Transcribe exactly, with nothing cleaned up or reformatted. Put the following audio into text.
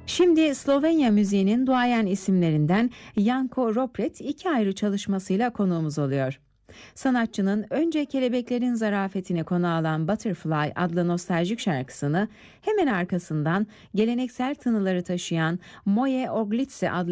Şimdi Slovenya müziğinin duayen isimlerinden Janko Ropret iki ayrı çalışmasıyla konuğumuz oluyor. Sanatçının önce kelebeklerin zarafetini konu alan Butterfly adlı nostaljik şarkısını, hemen arkasından geleneksel tınıları taşıyan Moje Oglice adlı